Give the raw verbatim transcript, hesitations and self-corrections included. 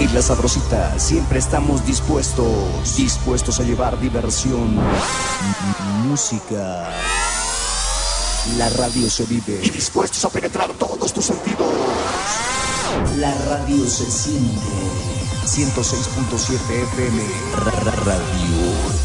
En La Sabrosita siempre estamos dispuestos, dispuestos a llevar diversión, música. La radio se vive, dispuestos a penetrar todos tus sentidos. La radio se siente. ciento seis punto siete F M Radio.